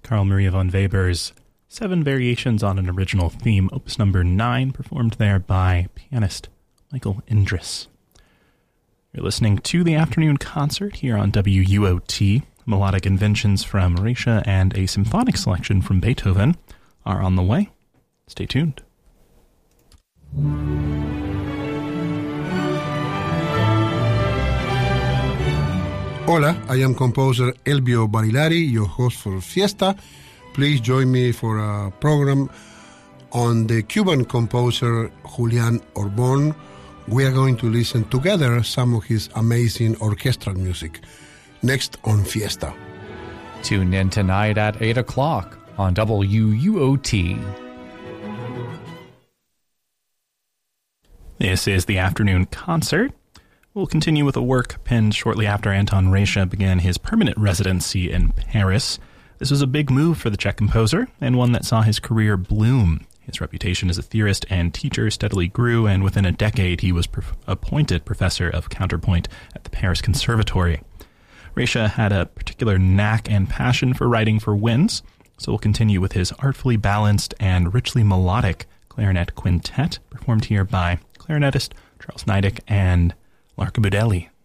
Carl Maria von Weber's 7 Variations on an Original Theme, opus number 9, performed there by pianist Michael Indris. You're listening to the afternoon concert here on WUOT. Melodic inventions from Reisha and a symphonic selection from Beethoven are on the way. Stay tuned. Hola, I am composer Elvio Barilari, your host for Fiesta. Please join me for a program on the Cuban composer Julian Orbon. We are going to listen together some of his amazing orchestral music. Next on Fiesta. Tune in tonight at 8 o'clock on WUOT. This is the afternoon concert. We'll continue with a work penned shortly after Anton Reisha began his permanent residency in Paris. This was a big move for the Czech composer, and one that saw his career bloom. His reputation as a theorist and teacher steadily grew, and within a decade he was appointed professor of counterpoint at the Paris Conservatory. Reisha had a particular knack and passion for writing for winds, so we'll continue with his artfully balanced and richly melodic clarinet quintet, performed here by clarinetist Charles Neidick and Larka Budelli.